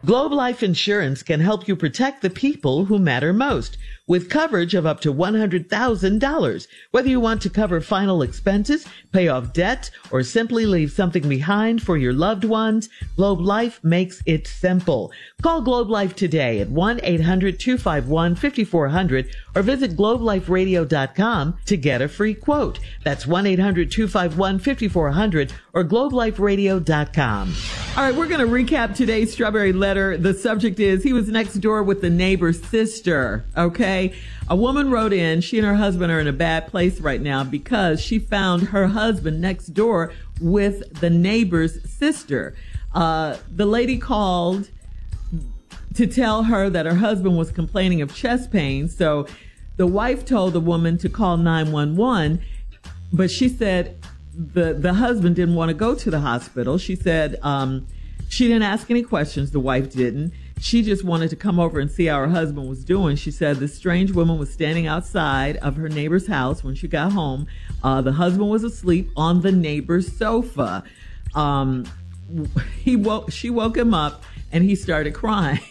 Globe Life Insurance can help you protect the people who matter most with coverage of up to $100,000. Whether you want to cover final expenses, pay off debt, or simply leave something behind for your loved ones, Globe Life makes it simple. Call Globe Life today at 1-800-251-5400 or visit globeliferadio.com to get a free quote. That's 1-800-251-5400 or globeliferadio.com. All right, we're going to recap today's Strawberry Letter. The subject is, he was next door with the neighbor's sister. Okay. A woman wrote in, she and her husband are in a bad place right now because she found her husband next door with the neighbor's sister. The lady called to tell her that her husband was complaining of chest pain. So the wife told the woman to call 911, but she said the husband didn't want to go to the hospital. She said she didn't ask any questions. The wife didn't. She just wanted to come over and see how her husband was doing. She said this strange woman was standing outside of her neighbor's house when she got home. The husband was asleep on the neighbor's sofa. She woke him up and he started crying.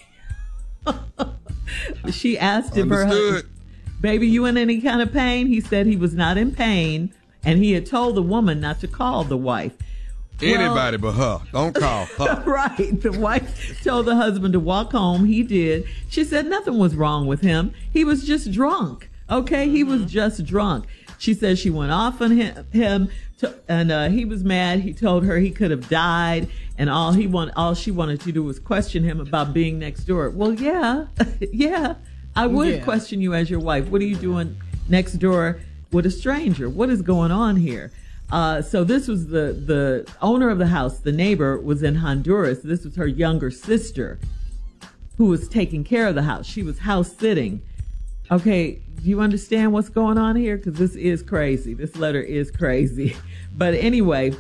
She asked him, baby, you in any kind of pain? He said he was not in pain, and he had told the woman not to call the wife. Anybody but her. Don't call her. Right. The wife told the husband to walk home. He did. She said nothing was wrong with him. He was just drunk. Okay? He was just drunk. She said she went off on him and he was mad. He told her he could have died, and all she wanted to do was question him about being next door. Well, yeah. Yeah. I would question you as your wife. What are you doing next door with a stranger? What is going on here? So this was the owner of the house. The neighbor was in Honduras. This was her younger sister who was taking care of the house. She was house sitting. Okay, do you understand what's going on here? Because this is crazy. This letter is crazy. But anyway,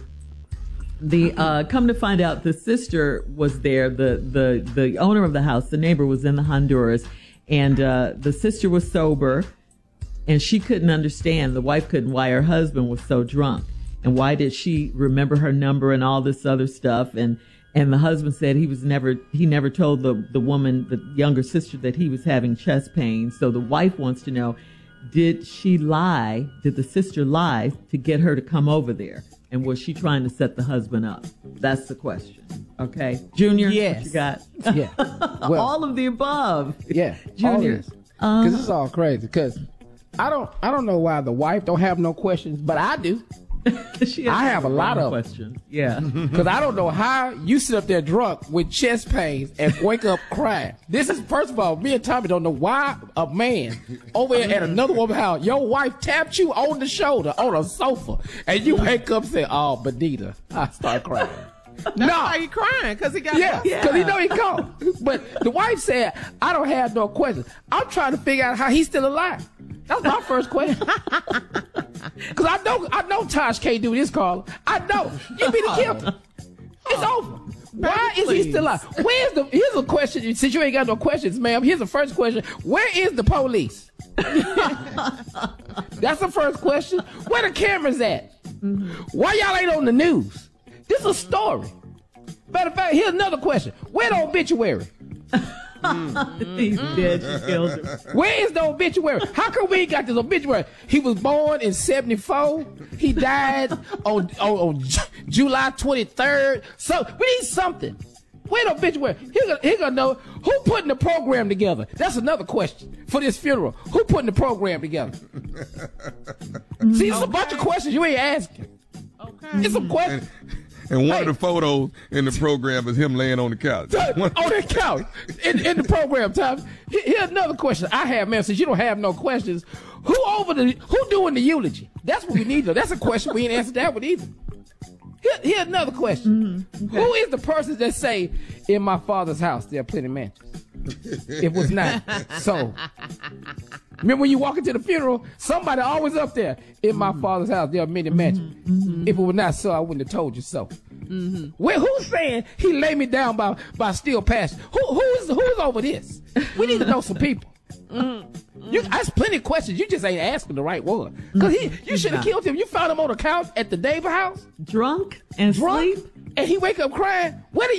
come to find out, the sister was there. The owner of the house, the neighbor, was in the Honduras, and the sister was sober, and she couldn't understand. The wife couldn't, why her husband was so drunk. And why did she remember her number and all this other stuff? And the husband said he never told the woman, the younger sister, that he was having chest pain. So the wife wants to know, did she lie? Did the sister lie to get her to come over there? And was she trying to set the husband up? That's the question. Okay. Junior, yes. What you got? Yeah. Well, all of the above. Yeah. Junior. Because it's all crazy. Because I don't know why the wife don't have no questions, but I do. I have a lot of questions. Yeah. Because I don't know how you sit up there drunk with chest pains and wake up crying. This is, first of all, me and Tommy don't know why a man over here at another woman's house, your wife tapped you on the shoulder on a sofa, and you wake up and say, oh, Benita, I start crying. That's why he crying, because he got because he know he called. But the wife said, I don't have no questions. I'm trying to figure out how he's still alive. That's my first question. Because I know Tosh can't do this, Carla. I know. You be the killer. It's over. Why is he still alive? Here's a question. Since you ain't got no questions, ma'am, here's the first question. Where is the police? That's the first question. Where the cameras at? Why y'all ain't on the news? This is a story. Matter of fact, here's another question. Where the obituary? He's dead. She killed him. Where is the obituary? How come we ain't got this obituary? He was born in 1974. He died on July 23rd. So we need something. Where the obituary? He gonna know who putting the program together. That's another question for this funeral. Who putting the program together? See, it's a bunch of questions you ain't asking. Okay. It's some questions. And one of the photos in the program is him laying on the couch. On the couch. In the program, Tom. Here's another question I have, man, since you don't have no questions. Who doing the eulogy? That's what we need to. That's a question we ain't answered that one either. Here's another question. Okay. Who is the person that say, in my father's house there are plenty of mansions? It was not so. Remember when you walk into the funeral, somebody always up there, in my father's house there are many mansions. If it was not so, I wouldn't have told you so. Well, who's saying he laid me down by steel passion? Who's over this? We need to know some people. You ask plenty of questions. You just ain't asking the right one. Because you should have killed him. You found him on the couch at the Davis house, drunk and asleep, and he wake up crying. What are